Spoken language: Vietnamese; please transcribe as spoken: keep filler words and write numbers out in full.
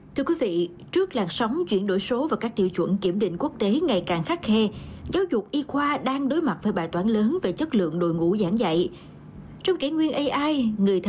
Thưa quý vị, trước làn sóng chuyển đổi số và các tiêu chuẩn kiểm định quốc tế ngày càng khắt khe, giáo dục y khoa đang đối mặt với bài toán lớn về chất lượng đội ngũ giảng dạy. Trong kỷ nguyên a i, người